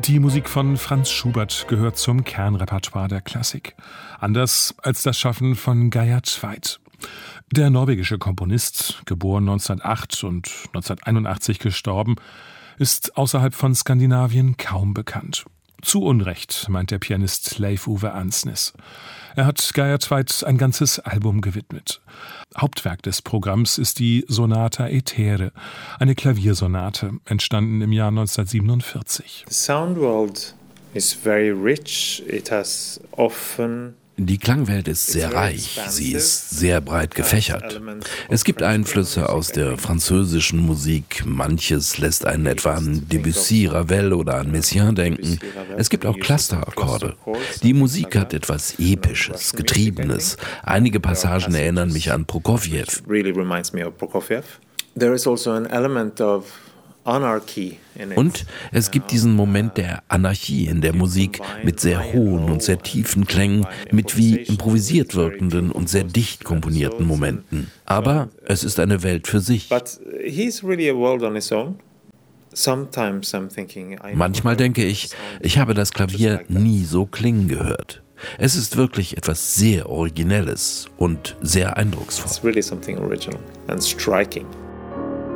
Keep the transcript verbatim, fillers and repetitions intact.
Die Musik von Franz Schubert gehört zum Kernrepertoire der Klassik. Anders als das Schaffen von Geir Tveit. Der norwegische Komponist, geboren neunzehnhundertacht und neunzehnhunderteinundachtzig gestorben, ist außerhalb von Skandinavien kaum bekannt. Zu Unrecht, meint der Pianist Leif Ove Ansnes. Er hat Geir Tveit ein ganzes Album gewidmet. Hauptwerk des Programms ist die Sonata Etere, eine Klaviersonate, entstanden im Jahr neunzehnhundertsiebenundvierzig. The sound world is very rich. It has often Die Klangwelt ist sehr reich, sie ist sehr breit gefächert. Es gibt Einflüsse aus der französischen Musik, manches lässt einen etwa an Debussy, Ravel oder an Messiaen denken. Es gibt auch Clusterakkorde. Die Musik hat etwas Episches, Getriebenes. Einige Passagen erinnern mich an Prokofjew. There is also an element of Und es gibt diesen Moment der Anarchie in der Musik mit sehr hohen und sehr tiefen Klängen, mit wie improvisiert wirkenden und sehr dicht komponierten Momenten. Aber es ist eine Welt für sich. Manchmal denke ich, ich habe das Klavier nie so klingen gehört. Es ist wirklich etwas sehr Originelles und sehr eindrucksvoll. It's really something original and striking.